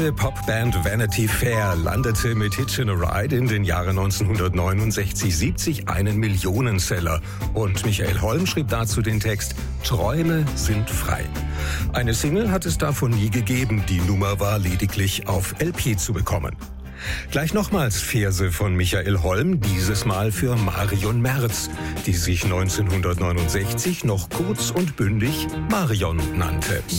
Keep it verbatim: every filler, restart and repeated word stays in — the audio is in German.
Die Popband Vanity Fair landete mit Hitchin' a Ride in den Jahren neunzehnhundertneunundsechzig siebzig einen Millionenseller. Und Michael Holm schrieb dazu den Text »Träume sind frei«. Eine Single hat es davon nie gegeben, die Nummer war lediglich auf L P zu bekommen. Gleich nochmals Verse von Michael Holm, dieses Mal für Marion Merz, die sich neunzehnhundertneunundsechzig noch kurz und bündig Marion nannte.